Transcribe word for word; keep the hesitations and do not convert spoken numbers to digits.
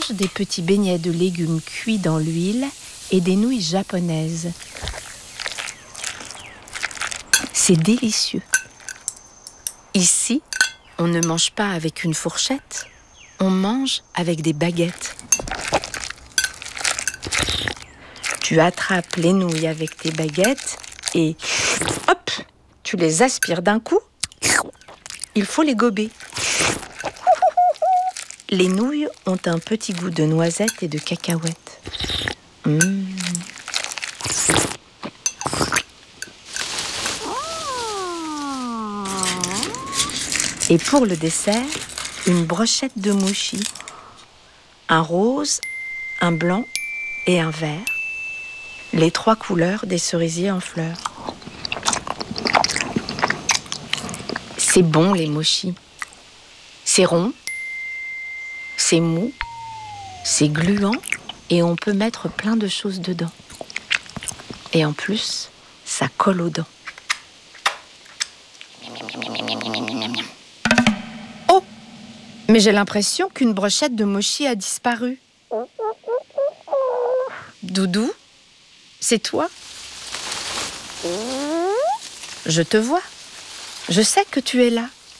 mange des petits beignets de légumes cuits dans l'huile et des nouilles japonaises. C'est délicieux. Ici, on ne mange pas avec une fourchette, on mange avec des baguettes. Tu attrapes les nouilles avec tes baguettes et hop, tu les aspires d'un coup. Il faut les gober. Les nouilles ont un petit goût de noisettes et de cacahuètes. Mmh. Et pour le dessert, une brochette de mochi. Un rose, un blanc et un vert. Les trois couleurs des cerisiers en fleurs. C'est bon les mochis. C'est rond, c'est mou, c'est gluant et on peut mettre plein de choses dedans. Et en plus, ça colle aux dents. Oh! Mais j'ai l'impression qu'une brochette de mochi a disparu. Doudou, c'est toi? Je te vois. Je sais que tu es là.